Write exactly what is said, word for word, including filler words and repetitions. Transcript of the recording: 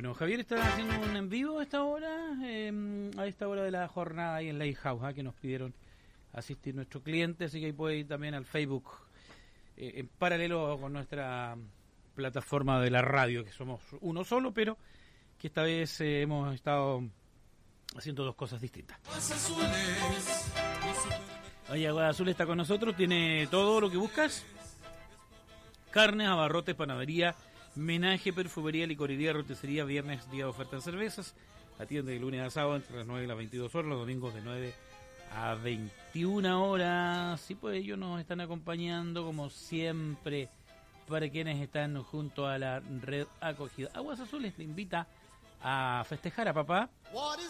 Bueno, Javier está haciendo un en vivo a esta hora, eh, a esta hora de la jornada ahí en Lighthouse, ¿eh? Que nos pidieron asistir nuestros clientes, así que ahí puede ir también al Facebook, eh, en paralelo con nuestra plataforma de la radio, que somos uno solo, pero que esta vez eh, hemos estado haciendo dos cosas distintas. Oye, Aguas Azul está con nosotros, tiene todo lo que buscas: carnes, abarrotes, panadería, menaje, perfumería, licorería, roticería. Viernes, día de oferta en cervezas. Atiende de lunes a sábado entre las nueve y las veintidós horas, los domingos de nueve a veintiuna horas. Sí, pues ellos nos están acompañando como siempre, para quienes están junto a la red acogida. Aguas Azules te invita a festejar a papá